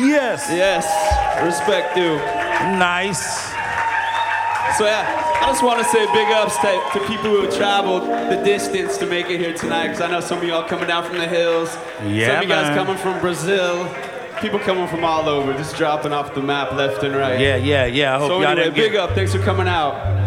Yes. Yes, respect due. Nice. So yeah, I just want to say big ups to people who have traveled the distance to make it here tonight, because I know some of y'all coming down from the hills, Yeah, some of you guys man. coming from Brazil, people coming from all over, just dropping off the map left and right. Yeah. I hope So y'all anyway, didn't get... big up, thanks for coming out.